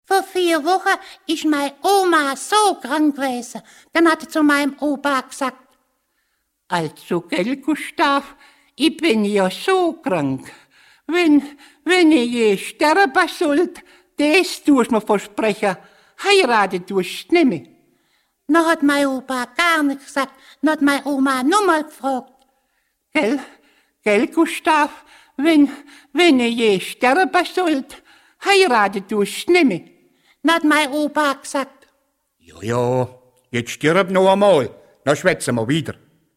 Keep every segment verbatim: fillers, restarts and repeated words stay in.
Vor vier Wochen ist meine Oma so krank gewesen. Dann hat er zu meinem Opa gesagt, also, gell, Gustav, ich bin ja so krank. Wenn, wenn ich je sterben sollte, das tust mir versprechen, heiraten tust du nicht mehr. Dann hat mein Opa gar nichts gesagt, dann hat meine Oma nochmal gefragt. Gell, gell, Gustav, wenn, wenn ich je sterben sollte, heiraten tust du nicht mehr. Dann hat mein Opa gesagt. Ja, ja, jetzt stirb noch einmal, dann schwätzen wir wieder.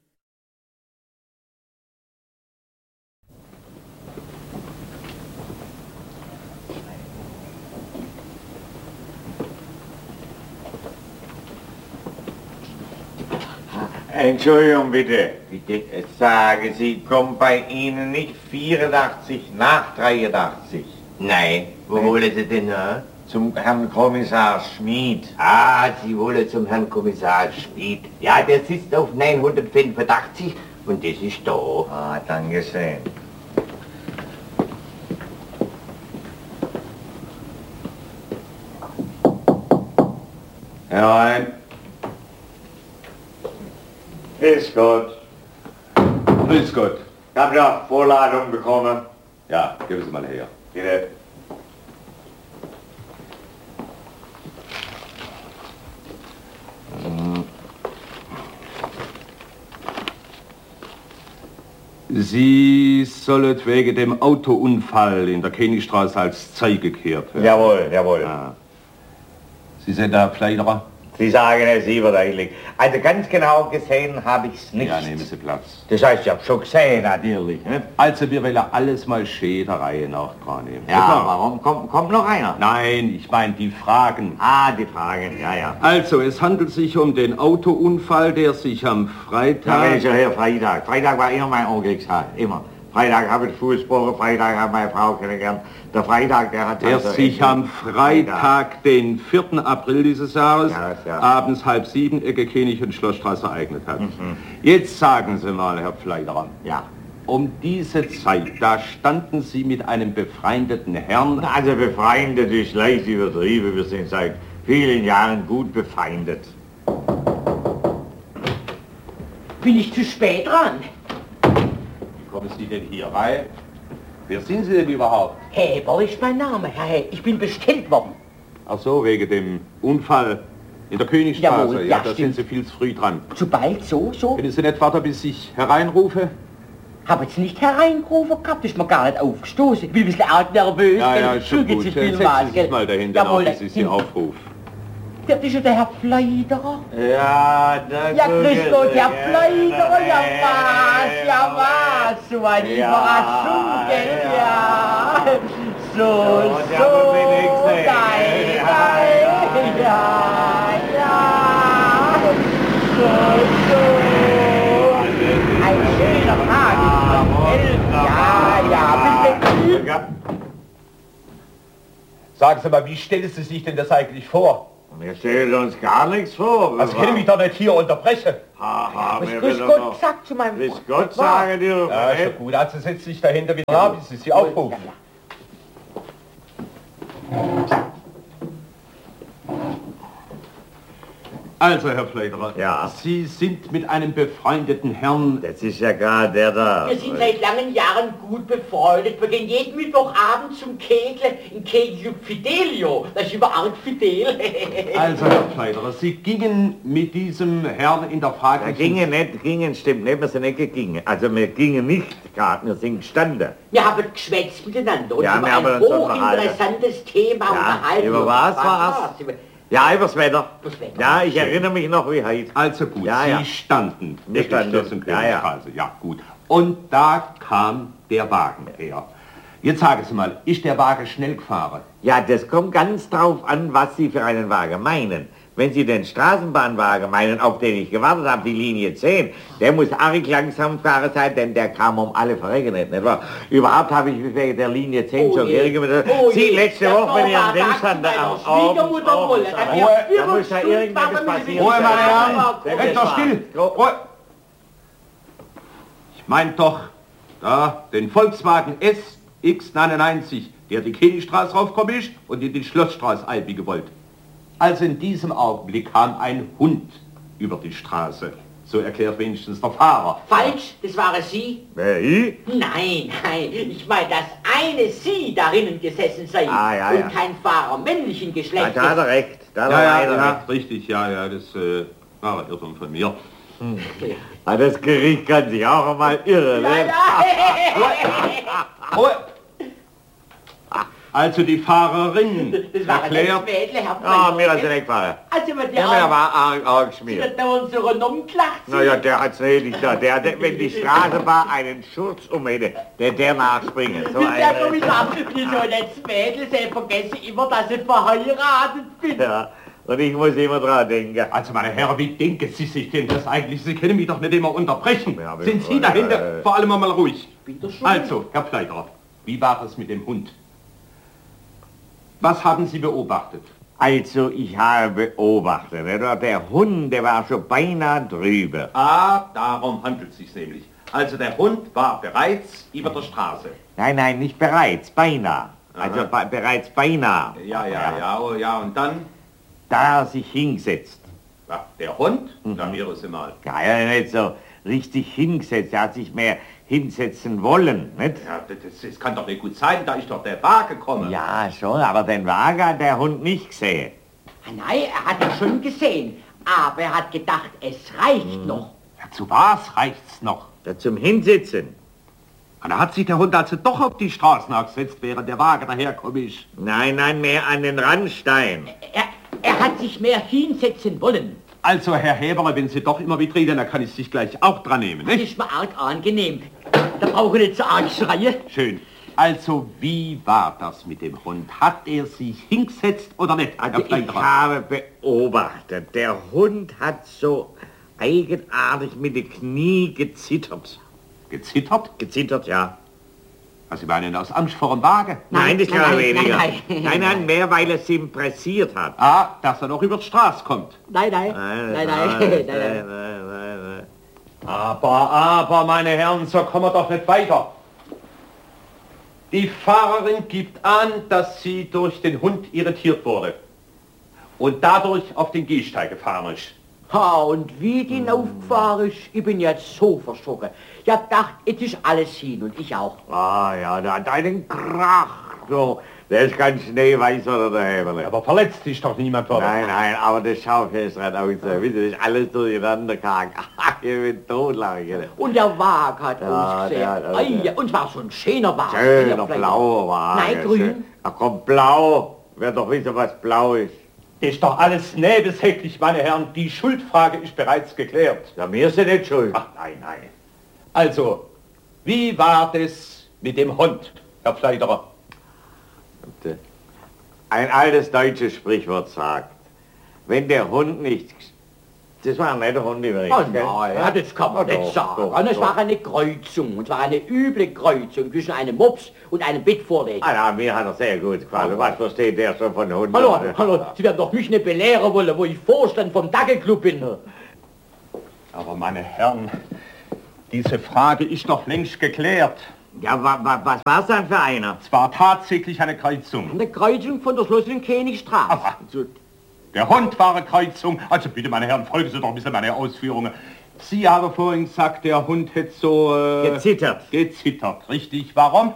Entschuldigung bitte. Bitte. Sagen Sie, kommt bei Ihnen nicht vierundachtzig nach dreiundachtzig? Nein. Wo Nein. wollen Sie denn hin? Zum Herrn Kommissar Schmid. Ah, Sie wollen zum Herrn Kommissar Schmid. Ja, der sitzt auf neunhundertfünfundachtzig und das ist da. Ah, danke schön. Herein. Grüß Gott. Grüß Gott. Ich habe ja Vorladung bekommen. Ja, geben Sie mal her. Bitte. Sie sollen wegen dem Autounfall in der Königstraße als Zeuge gekehrt werden. Jawohl, jawohl. Ja. Sie sind der Pfleiderer? Sie sagen es überdeutlich. Also ganz genau gesehen habe ich es nicht. Ja, nehmen Sie Platz. Das heißt, ich habe schon gesehen, natürlich. Ne? Also, wir wollen alles mal schön der Reihe nach dran nehmen. Ja, warum? Kommt, kommt noch einer? Nein, ich meine die Fragen. Ah, die Fragen, ja, ja. Also, es handelt sich um den Autounfall, der sich am Da bin Freitag... ich ja hier Freitag. Freitag war immer mein Unglückstag, immer. Freitag habe ich Fußball, Freitag habe meine Frau kennengelernt. Der Freitag, der hat... Der also sich am Freitag, den vierten April dieses Jahres, Ja, ja. abends halb sieben, Ecke König und Schlossstraße ereignet hat. Mhm. Jetzt sagen Sie mal, Herr Pfleiderer, Ja. um diese Zeit, da standen Sie mit einem befreundeten Herrn... Also befreundet ist leicht übertrieben. Wir sind seit vielen Jahren gut befeindet. Bin ich zu spät dran? Wie kommen Sie denn hier rein? Wer sind Sie denn überhaupt? Heber ist mein Name, Herr He. Ich bin bestellt worden. Ach so, wegen dem Unfall in der Königstraße. Jawohl, ja, ja, da stimmt. sind Sie viel zu früh dran. Zu bald, so, so. Können Sie nicht warten, bis ich hereinrufe? Hab jetzt nicht hereingerufen gehabt, ist mir gar nicht aufgestoßen. Ich bin ein bisschen arg nervös. Ja, gell? ja, ist schon Fügen gut. Sie Setzen vielmals, Sie gell? sich mal dahin, dann Jawohl, auch, bis ich Sie hin- aufrufe. Das ist ja der Herr Pfleiderer. Ja, da Ja, grüß Gott, Herr ja, Pfleiderer, ja ja, was, ja was, so eine Ja, Überraschung, gell, ja. So, Ja, so, der hat mich nicht gesehen. nein, Ja, nein, ja, ja, so, so. Ein schöner Tag ist das, gell? Ja, ja, bitte. Ja, Sagen Sie mal, wie stellen Sie sich denn das eigentlich vor? wir stellen uns gar nichts vor. Also, ich kann mich doch nicht hier unterbrechen. Haha, Was wir grüß will Gott noch- gesagt zu meinem... Grüß Gott sagen dürfen. Ja, ist ne? doch gut. Also, setz dich dahinter wieder ab, bis ich Sie aufrufe. Also, Herr Pfleiderer, Ja. Sie sind mit einem befreundeten Herrn... Das ist ja gerade der da. Wir sind seit langen Jahren gut befreundet. Wir gehen jeden Mittwochabend zum Kegle in Kegelclub Fidelio. Das ist über arg fidel. Also, Herr Pfleiderer, Sie gingen mit diesem Herrn in der Frage... Ja, gingen nicht, gingen stimmt nicht, wir sind nicht gegangen. Also wir gingen nicht gerade, wir sind gestanden. Wir haben geschwätzt miteinander und Ja, über wir haben ein uns unterhalten. hochinteressantes Thema Ja, unterhalten. über uns. was war's? Über- Ja, übers Wetter. Übers Wetter. Ja, ich erinnere mich noch wie heute. Also gut, Ja, Sie ja. standen. Wir Ecke standen, Schloss und ja, ja. Königstraße. Ja, gut. Und da kam der Wagen her. Jetzt sagen Sie mal, ist der Wagen schnell gefahren? Ja, das kommt ganz drauf an, was Sie für einen Wagen meinen. Wenn Sie den Straßenbahnwagen meinen, auf den ich gewartet habe, die Linie zehn, der muss arg langsam gefahren sein, denn der kam um alle Verrecken nicht, nicht wahr? Überhaupt habe ich mich wegen der Linie zehn Oh schon je. geärgert. Oh Sie je. letzte Das Woche, wenn ihr war am Ding Tag stand, meiner am Schwiegermutter Abend, wollen. Abend, Hat Abend, ja da muss ja Überstunden irgendwas machen wir passieren. Ruhe, meine Herren! Das Halt ist doch wahr. still! Ruhe! Ich mein doch, da, den Volkswagen S X neunundneunzig der die Königstraße raufgekommen ist und in die Schlossstraße einbiegen wollte. Also in diesem Augenblick kam ein Hund über die Straße. So erklärt wenigstens der Fahrer. Falsch, das waren Sie. Wer, ich? Nein, nein, ich meine, dass eine Sie darinnen gesessen sei Ah, ja, und ja. kein Fahrer männlichen Ja, Geschlechts. da hat er recht. Da hat Ja, er ja, leider ja, recht. richtig, ja, ja, das äh, war ein Irrtum von mir. Ah, das Gericht kann sich auch einmal irren. Ja, Ne? ja. Oh. Also die Fahrerin Das war ein erklärt, Mädel, Herr Ah, Freund. mir hat er nicht gefallen. Also, wenn Ja, mir der war arg, arg Sie geschmiert. hat dauernd so rundum gelacht. Sie. Naja, der hat's nicht gesagt. Der hat, wenn die Straßenbahn einen Schurz um hätte, der der nachspringen. So Der ein, Kommissar, wie so ein nettes Mädel, sie vergessen immer, dass ich verheiratet bin. ja, und ich muss immer dran denken. also meine Herren, wie denken Sie sich denn das eigentlich? Sie können mich doch nicht immer unterbrechen. Ja, aber- Sind Sie dahinter? äh, Vor allem mal ruhig. Bin doch schon. Also, Herr Pfleiderer, wie war es mit dem Hund? Was haben Sie beobachtet? Also, ich habe beobachtet, oder? Der Hund, der war schon beinahe drüber. Ah, darum handelt es sich nämlich. Also der Hund war bereits über der Straße. Nein, nein, nicht bereits, beinahe. Also Aha. be bereits beinahe. Ja, ja, ja, oh, ja, und dann? Da er sich hingesetzt. Ja, der Hund? Na, hören Sie mal. Ja, ja, nicht so richtig hingesetzt. Er hat sich mehr hinsetzen wollen, nicht? Ja, das, das kann doch nicht gut sein, da ist doch der Wagen gekommen. Ja, schon, aber den Wagen hat der Hund nicht gesehen. Ah, nein, er hat ihn schon gesehen. Aber er hat gedacht, es reicht noch. Ja, zu was reicht's noch? Ja, zum Hinsitzen. Und da hat sich der Hund also doch auf die Straße nachgesetzt, während der Wagen daherkommen ist. Nein, nein, mehr an den Randstein. Er, er hat sich mehr hinsetzen wollen. Also, Herr Häberle, wenn Sie doch immer wieder reden, dann kann ich sich gleich auch dran nehmen, Das nicht? ist mir arg angenehm. Da brauche ich nicht so arg schreien. Schön. Also, wie war das mit dem Hund? Hat er sich hingesetzt oder nicht? Also Herr ich Pfleiderer? habe beobachtet, der Hund hat so eigenartig mit den Knie gezittert. Gezittert? Gezittert, ja. Also, Sie meinen aus Angst vor dem Wagen? Nein, das nein, kann er nein, weniger. nein, Nein, nein. nein, mehr, weil es ihm pressiert hat. Ah, dass er noch über die Straße kommt. Nein, nein, nein, nein, nein, nein, nein. nein, nein. Aber, aber, meine Herren, so kommen wir doch nicht weiter. Die Fahrerin gibt an, dass sie durch den Hund irritiert wurde und dadurch auf den Gehsteig gefahren ist. Ha, und wie die aufgefahren ist, ich bin jetzt so verschrocken. Ich hab gedacht, jetzt ist alles hin und ich auch. Ah ja, da hat einen Krach. So, der ist ganz schneeweiß oder der Häberle. Aber verletzt sich doch niemand, oder? Nein, nein, aber das Schaufenster aus. Wissen, das ist alles durcheinander gegangen. Ich bin totlachen. Und der Wagen hat Ja, ausgesehen. der hat- Ei, ja, und zwar so ein schöner Wagen. Schöner Vielleicht- blauer Wagen. Nein, grün. Schön. Ach komm, blau. Wer doch wissen, was blau ist. Das ist doch alles nebensächlich, meine Herren. Die Schuldfrage ist bereits geklärt. Ja, wir sind nicht schuld. Ach, nein, nein. Also, wie war das mit dem Hund, Herr Pfleiderer? Ein altes deutsches Sprichwort sagt, wenn der Hund nicht... Das war ein netter Hund übrigens. Oh gell? nein, ja, das kann man Ja, nicht doch, sagen. doch, es doch. war eine Kreuzung, und zwar eine üble Kreuzung zwischen einem Mops und einem Bettvorleger. Ah, ja, mir hat er sehr gut gefallen. Was versteht der schon von Hunden? Hallo, hallo, Sie werden doch mich nicht belehren wollen, wo ich Vorstand vom Dackelclub bin. Aber meine Herren, diese Frage ist doch längst geklärt. Ja, wa, wa, was war's dann für einer? Es war tatsächlich eine Kreuzung. Eine Kreuzung von der Schloss- und Königstraße. Aber der Hund war eine Kreuzung. Also bitte, meine Herren, folgen Sie doch ein bisschen meine Ausführungen. Sie haben vorhin gesagt, der Hund hätte so... Äh, Gezittert. Gezittert, richtig. Warum?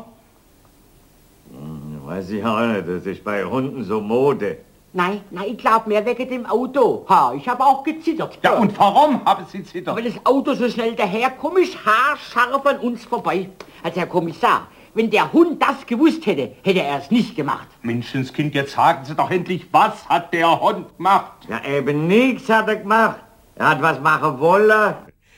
Weiß ich auch nicht, das ist bei Hunden so Mode. Nein, nein, ich glaube mehr wegen dem Auto. Ha, ich habe auch gezittert. Ja, und warum haben Sie zittert? Weil das Auto so schnell daherkommt, ist haarscharf an uns vorbei. Also, Herr Kommissar, wenn der Hund das gewusst hätte, hätte er es nicht gemacht. Menschenskind, jetzt sagen Sie doch endlich, was hat der Hund gemacht? Ja, eben nichts hat er gemacht. Er hat was machen wollen.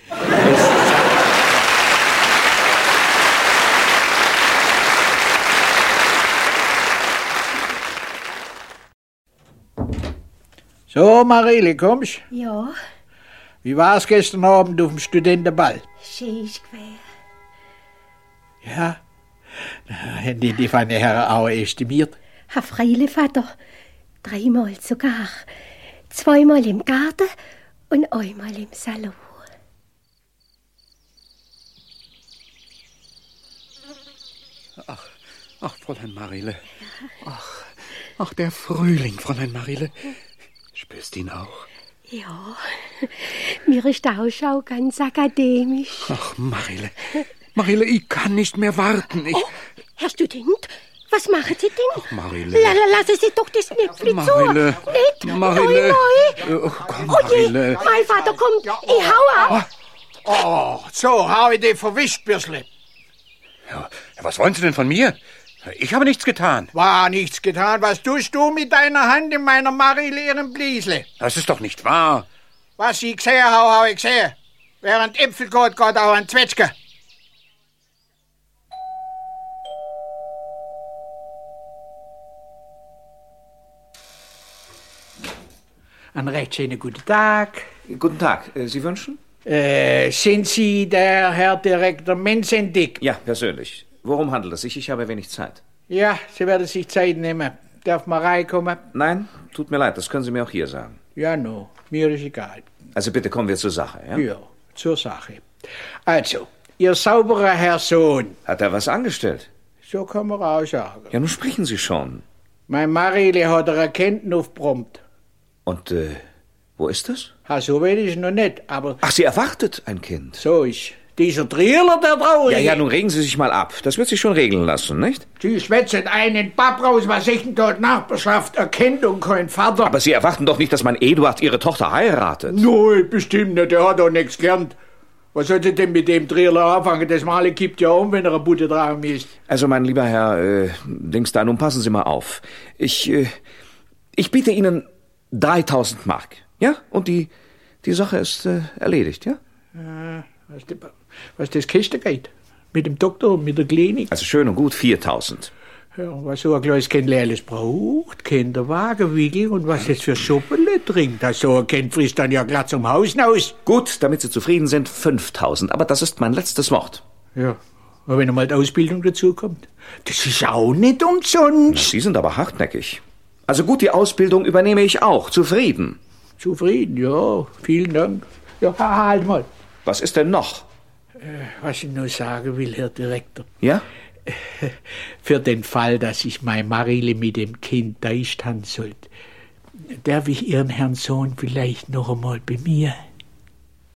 So, Marielle, kommst? Ja, Wie war's gestern Abend auf dem Studentenball? schön ist gewesen. Ja, haben die die feine Herren auch estimiert? Herr Freile, Vater, dreimal sogar. Zweimal im Garten und einmal im Salon. Ach, Fräulein Marille. Ach, ach, der Frühling, Fräulein Marille. Spürst ihn auch? Ja, mir ist der Ausschau ganz akademisch. Ach, Marille, Marille, ich kann nicht mehr warten. Ich... Oh, Herr Student, was machen Sie denn? Ach, Marille. La, la, lassen Sie doch das Näpfchen zu. Marille. Nicht? Marille. Neu, neu. Oh, komm, Oh je, Marille. mein Vater kommt. Ich hau ab. Oh, so, hab ich dich verwischt, Bürsle. Ja, was wollen Sie denn von mir? Ich habe nichts getan. War nichts getan. Was tust du mit deiner Hand in meiner Marille ihrem Bliesle? Das ist doch nicht wahr. Was ich gesehen habe, habe ich gesehen. Während Äpfel geht, geht auch ein Zwetschge. Einen recht schönen guten Tag. Guten Tag. Äh, Sie wünschen? Äh, sind Sie der Herr Direktor Menzendick? Ja, persönlich. Worum handelt es sich? Ich habe wenig Zeit. Ja, Sie werden sich Zeit nehmen. Darf mal reinkommen? Nein, tut mir leid, das können Sie mir auch hier sagen. Ja, no, mir ist egal. Also bitte kommen wir zur Sache, ja? Ja, zur Sache. Also, Ihr sauberer Herr Sohn. Hat er was angestellt? So kann man auch sagen. Ja, nun sprechen Sie schon. Mein Marille hat er erkennt aufgebrummt. Und, äh, wo ist das? Ha, so weit ist noch nicht, aber Ach, sie erwartet ein Kind. so ist dieser Trieler der Traurige. Ja, ja, nun regen Sie sich mal ab. Das wird sich schon regeln lassen, nicht? Sie schwätzen einen Papp raus, was ich denn dort Nachbarschaft erkennt und kein Vater. Aber Sie erwarten doch nicht, dass mein Eduard Ihre Tochter heiratet. Nein, bestimmt nicht, der hat doch nichts gelernt. Was soll sie denn mit dem Trieler anfangen? Das Male kippt ja um, wenn er ein Butte Traum ist. Also, mein lieber Herr, äh, Dings da, nun passen Sie mal auf. Ich, äh, ich biete Ihnen dreitausend Mark, ja? Und die, die Sache ist äh, erledigt, ja? Äh, was, die, was das Kiste geht? Mit dem Doktor und mit der Klinik? Also schön und gut viertausend. Ja, was so ein kleines Kind alles braucht, Kinderwagen, Wickel und was das für Suppele trinkt. Das so ein Kind frisst dann ja glatt zum Haus hinaus. Gut, damit Sie zufrieden sind, fünftausend. Aber das ist mein letztes Wort. Ja, aber wenn einmal die Ausbildung dazu kommt, das ist auch nicht umsonst. Sie sind aber hartnäckig. Also gut, die Ausbildung übernehme ich auch. Zufrieden. Zufrieden, ja, vielen Dank. Ja, halt mal. Was ist denn noch? Was ich nur sagen will, Herr Direktor. Ja? Für den Fall, dass ich mein Marille mit dem Kind da haben sollte, darf ich Ihren Herrn Sohn vielleicht noch einmal bei mir